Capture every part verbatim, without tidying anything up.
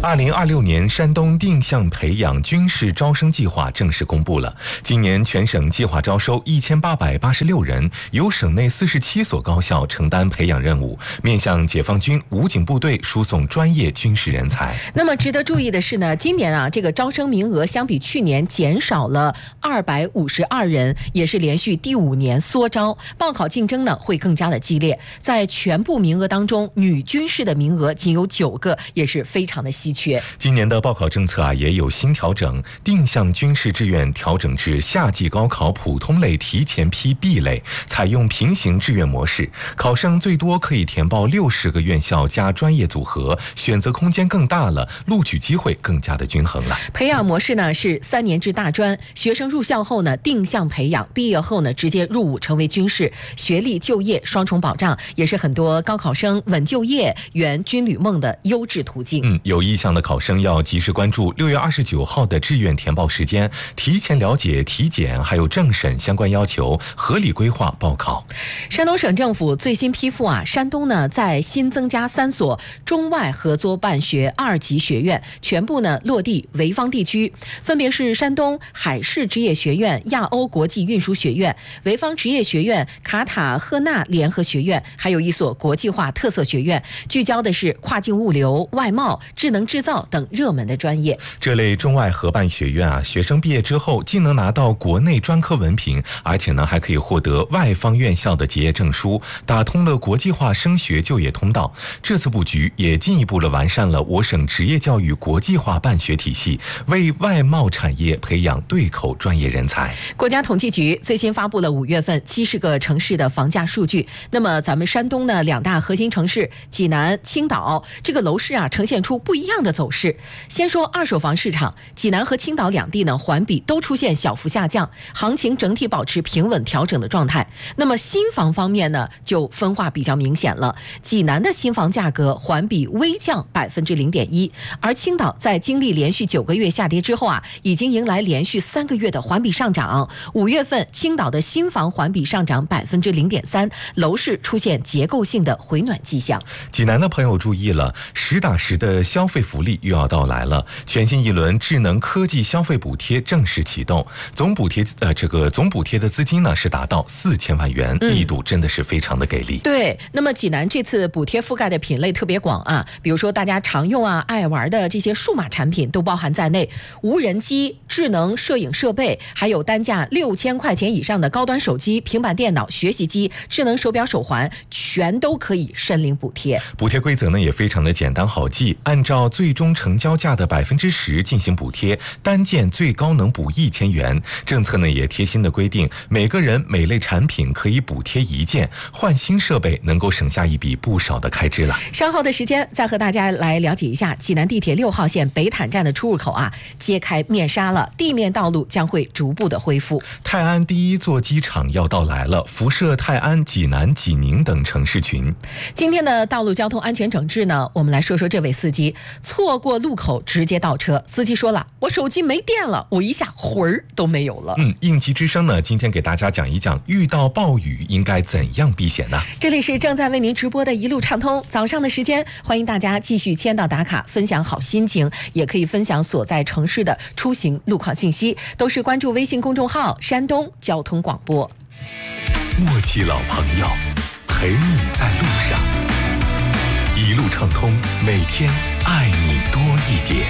二零二六年山东定向培养军事招生计划正式公布了。今年全省计划招收一千八百八十六人，由省内四十七所高校承担培养任务，面向解放军武警部队输送专业军事人才。 那么值得注意的是呢，今年啊，这个招生名额相比去年减少了二百五十二人，也是连续第五年缩招，报考竞争呢会更加的激烈。在全部名额当中，女军事的名额仅有九个，也是非常的稀缺。 今年的报考政策啊也有新调整，定向军事志愿调整至夏季高考普通类提前批 B 类，采用平行志愿模式，考生最多可以填报六十个院校加专业组合，选择空间更大了，录取机会更加的均衡了。 培养模式呢是三年制大专，学生入校后呢定向培养，毕业后呢直接入伍成为军事，学历就业双重保障，也是很多高考生稳就业圆军旅梦的优质途径。 嗯，有意向的考生要及时关注六月二十九号的志愿填报时间，提前了解体检还有政审相关要求，合理规划报考。 山东省政府最新批复啊，山东呢在新增加三所中外合作办学二级学院，全部呢落地潍坊地区，分别是山东海事职业学院、亚欧国际运输学院、潍坊职业学院、卡塔赫纳联合学院，还有一所国际化特色学院，聚焦的是跨境物流、外贸、智能制造等热门的专业。 这类中外合办学院啊，学生毕业之后既能拿到国内专科文凭，而且呢还可以获得外方院校的结业证书，打通了国际化升学就业通道。这次布局也进一步的完善了我省职业教育国际化办学体系，为外贸产业培养对口专业人才。 国家统计局最新发布了五月份七十个城市的房价数据。那么咱们山东呢两大核心城市济南、青岛，这个楼市啊呈现出不一样的走势。先说二手房市场，济南和青岛两地呢环比都出现小幅下降，行情整体保持平稳调整的状态。那么新房方面呢就分化比较明显了，济南的新房价格环比微降百分之零点一，而青岛在经历连续九个月下跌之后啊，已经迎来连续三个月的环比上涨。五月份青岛的新房环比上涨百分之零点三，楼市出现结构性的回暖迹象。 济南的朋友注意了，实打实的消费福利又要到来了，全新一轮智能科技消费补贴正式启动，总补贴呃这个总补贴的资金呢是达到四千万元，力度真的是非常的给力。 嗯、对，那么济南这次补贴覆盖的品类特别广啊，比如说大家常用啊、爱玩的这些数码产品都包含在内，无人机、智能摄影设备，还有单价六千块钱以上的高端手机、平板电脑、学习机、智能手表、手环，全都可以申领补贴。 补贴规则呢也非常的简单好记，按照最终成交价的百分之十进行补贴，单件最高能补一千元。政策呢也贴心的规定，每个人每类产品可以补贴一件，换新设备能够省下一笔不少的开支了。 稍后的时间再和大家来了解一下济南地铁六号线北坦站的出入口啊揭开面纱了，地面道路将会逐步的恢复。 泰安第一座机场要到来了，辐射泰安、济南、济宁等城市群。 今天的道路交通安全整治呢，我们来说说这位司机错过路口直接倒车。司机说了，我手机没电了，我一下魂儿都没有了。 嗯，应急之声呢，今天给大家讲一讲遇到暴雨应该怎样避险呢？ 这里是正在为您直播的一路畅通，早上的时间，欢迎大家继续签到打卡，分享好心情，也可以分享所在城市的出行路况信息，都是关注微信公众号山东交通广播。 默契老朋友，陪你在路上，一路畅通，每天爱你多一点。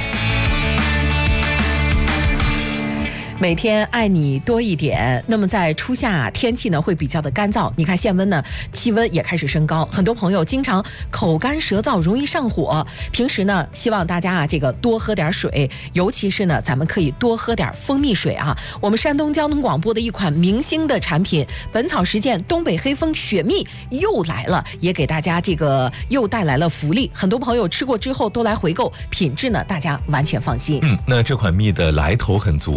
每天爱你多一点。那么在初夏天气呢会比较的干燥，你看现温呢气温也开始升高，很多朋友经常口干舌燥，容易上火。平时呢希望大家啊这个多喝点水，尤其是呢咱们可以多喝点蜂蜜水啊。我们山东交通广播的一款明星的产品本草实践东北黑蜂雪蜜又来了，也给大家这个又带来了福利，很多朋友吃过之后都来回购，品质呢大家完全放心。 嗯，那这款蜜的来头很足，产自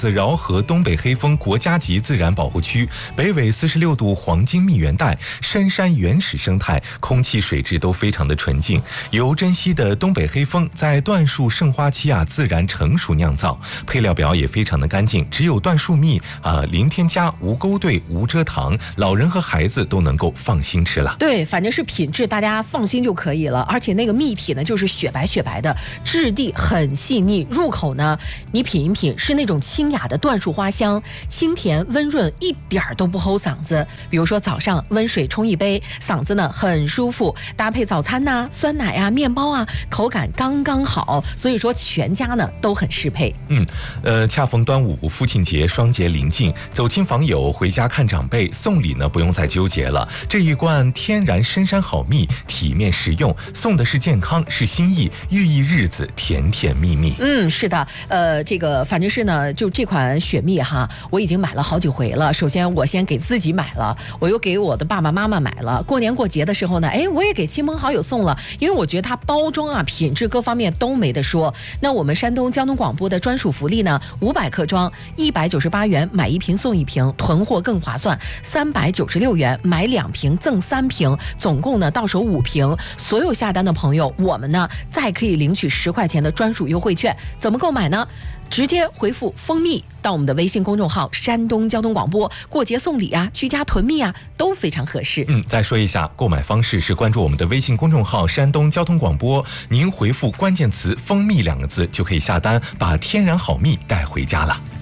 子饶河东北黑蜂国家级自然保护区，北纬四十六度黄金蜜源带，深山原始生态，空气水质都非常的纯净。由珍稀的东北黑蜂在椴树盛花期啊自然成熟酿造，配料表也非常的干净，只有椴树蜜啊、呃，零添加，无勾兑，无蔗糖，老人和孩子都能够放心吃了。 对，反正是品质，大家放心就可以了。而且那个蜜体呢，就是雪白雪白的，质地很细腻，入口呢，你品一品，是那种清雅的椴树花香，清甜温润，一点儿都不齁嗓子。比如说早上温水冲一杯，嗓子呢很舒服，搭配早餐呐、啊、酸奶啊、面包啊，口感刚刚好，所以说全家呢都很适配。 嗯，呃，恰逢端午、父亲节双节临近，走亲访友、回家看长辈，送礼呢不用再纠结了。这一罐天然深山好蜜，体面实用，送的是健康，是心意，寓意日子甜甜蜜蜜。 嗯，是的，呃，这个反正是呢，就这款雪蜜哈，我已经买了好几回了。首先我先给自己买了，我又给我的爸爸妈妈买了。过年过节的时候呢，哎，我也给亲朋好友送了，因为我觉得它包装啊、品质各方面都没得说。那我们山东交通广播的专属福利呢，五百克装一百九十八元买一瓶送一瓶，囤货更划算；三百九十六元买两瓶赠三瓶，总共呢到手五瓶。所有下单的朋友，我们呢再可以领取十块钱的专属优惠券。怎么购买呢？直接回复蜂蜜到我们的微信公众号山东交通广播，过节送礼啊，居家囤蜜啊，都非常合适。 嗯，再说一下，购买方式是关注我们的微信公众号山东交通广播，您回复关键词蜂蜜两个字就可以下单，把天然好蜜带回家了。